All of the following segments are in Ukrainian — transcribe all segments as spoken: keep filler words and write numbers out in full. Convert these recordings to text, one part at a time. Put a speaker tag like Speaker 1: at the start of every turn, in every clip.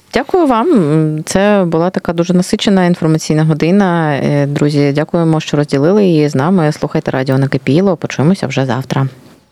Speaker 1: Дякую вам. Це була така дуже насичена інформаційна година. Друзі, дякуємо, що розділили її з нами. Слухайте радіо Накипіло. Почуємося вже завтра.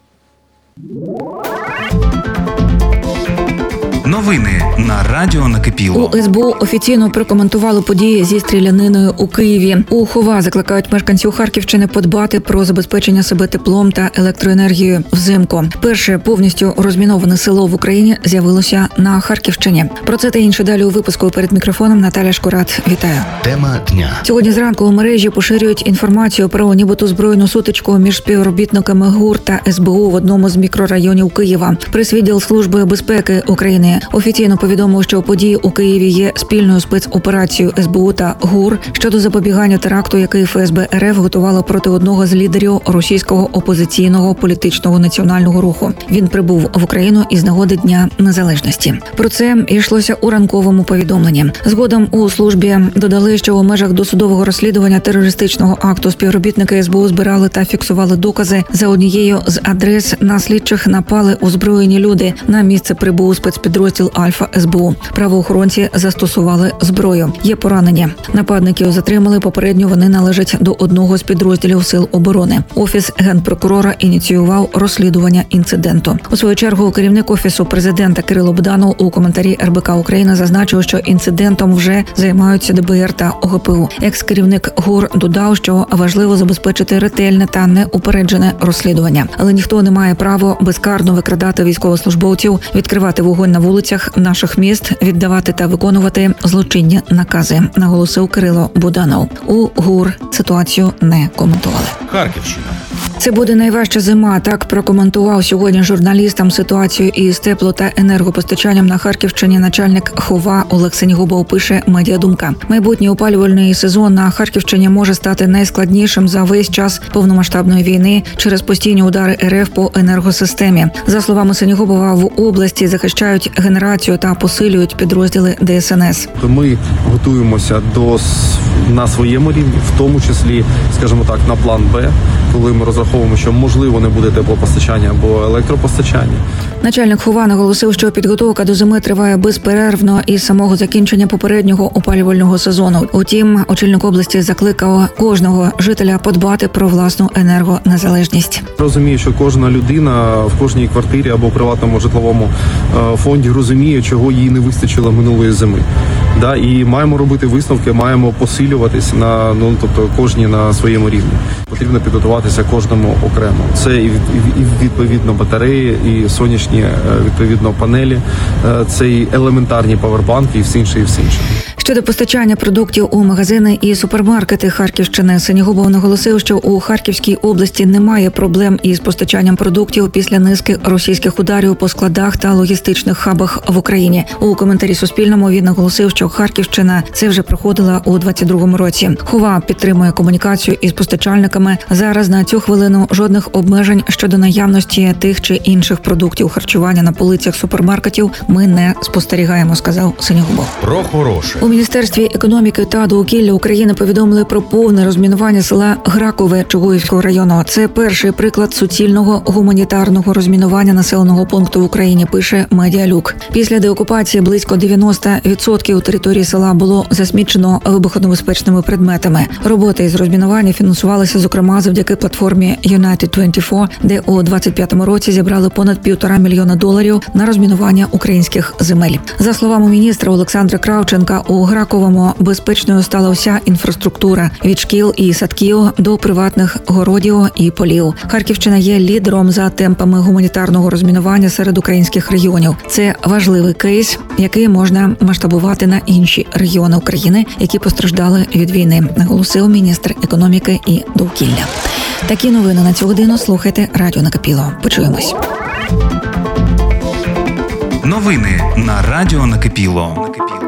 Speaker 2: Новини на радіо Накипіло.
Speaker 3: У ес бе у офіційно прокоментували події зі стріляниною у Києві. У ХОВА закликають мешканців Харківщини подбати про забезпечення себе теплом та електроенергією взимку. Перше повністю розміноване село в Україні з'явилося на Харківщині. Про це та інше далі у випуску. Перед мікрофоном Наталя Шкурат. Вітаю.
Speaker 4: Тема дня.
Speaker 3: Сьогодні зранку у мережі поширюють інформацію про нібито збройну сутичку між співробітниками ГУР та ес бе у в одному з мікрорайонів Києва. Прес-відділ Служби безпеки України офіційно повідомив, що події у Києві є спільною спецоперацією ес бе у та ГУР щодо запобігання теракту, який еф ес бе ер еф готувало проти одного з лідерів російського опозиційного політичного національного руху. Він прибув в Україну із нагоди Дня Незалежності. Про це йшлося у ранковому повідомленні. Згодом у службі додали, що у межах досудового розслідування терористичного акту співробітники ес бе у збирали та фіксували докази. За однією з адрес на слідчих напали озброєні люди. На місце прибув спецпідрозділ Альфа ес бе у. Правоохоронці застосували зброю. Є поранені. Нападників затримали. Попередньо вони належать до одного з підрозділів Сил оборони. Офіс генпрокурора ініціював розслідування інциденту. У свою чергу керівник Офісу президента Кирило Буданов у коментарі ер бе ка Україна зазначив, що інцидентом вже займаються де бе ер та о ге пе у. Екс-керівник ГУР додав, що важливо забезпечити ретельне та неупереджене розслідування. Але ніхто не має права безкарно викрадати військовослужбовців, відкривати вогонь на вулицях наших міст, віддавати та виконувати злочинні накази, наголосив Кирило Буданов. У ГУР ситуацію не коментували.
Speaker 2: Харківщина.
Speaker 3: Це буде найважча зима. Так прокоментував сьогодні журналістам ситуацію із тепло- та енергопостачанням на Харківщині начальник ХОВА Олег Сенігубов, пише «Медіадумка». Майбутній опалювальний сезон на Харківщині може стати найскладнішим за весь час повномасштабної війни через постійні удари ер еф по енергосистемі. За словами Сенігубова, в області захищають генерацію та посилюють підрозділи де ес ен ес.
Speaker 5: Ми готуємося до на своєму рівні, в тому числі, скажімо так, на план Б, коли ми розраховуємо, що можливо не буде теплопостачання або електропостачання.
Speaker 3: Начальник ХОВА наголосив, що підготовка до зими триває безперервно із самого закінчення попереднього опалювального сезону. Утім, очільник області закликав кожного жителя подбати про власну енергонезалежність.
Speaker 5: Розумію, що кожна людина в кожній квартирі або приватному житловому фонді розуміє, чого їй не вистачило минулої зими. Да, і маємо робити висновки, маємо посилюватись на ну тобто кожні на своєму рівні. Потрібно підготуватися кожному окремо. Це і, і, і відповідно батареї, і сонячні відповідно панелі, це і елементарні павербанки, і все інше, і все інше.
Speaker 3: Щодо постачання продуктів у магазини і супермаркети Харківщини, Сенігубов наголосив, що у Харківській області немає проблем із постачанням продуктів після низки російських ударів по складах та логістичних хабах в Україні. У коментарі Суспільному він наголосив, що Харківщина це вже проходила у двадцять другому році. ХОВА підтримує комунікацію із постачальниками. Зараз на цю хвилину жодних обмежень щодо наявності тих чи інших продуктів харчування на полицях супермаркетів ми не спостерігаємо, сказав Сенігубов.
Speaker 2: Про хороше.
Speaker 3: У Міністерстві економіки та довкілля України повідомили про повне розмінування села Гракове Чугуївського району. Це перший приклад суцільного гуманітарного розмінування населеного пункту в Україні, пише Медіалюк. Після деокупації близько дев'яносто відсотків території села було засмічено вибухонебезпечними предметами. Роботи із розмінування фінансувалися, зокрема, завдяки платформі Юнайтед двадцять чотири, де у двадцять п'ятому році зібрали понад півтора мільйона доларів на розмінування українських земель. За словами міністра Олександра Кравченка, у Граковому безпечною стала вся інфраструктура – від шкіл і садків до приватних городів і полів. Харківщина є лідером за темпами гуманітарного розмінування серед українських регіонів. Це важливий кейс, який можна масштабувати на інші регіони України, які постраждали від війни, наголосив міністр економіки і довкілля. Такі новини на цю годину слухайте радіо Накипіло. Почуємось.
Speaker 2: Новини на радіо Накипіло.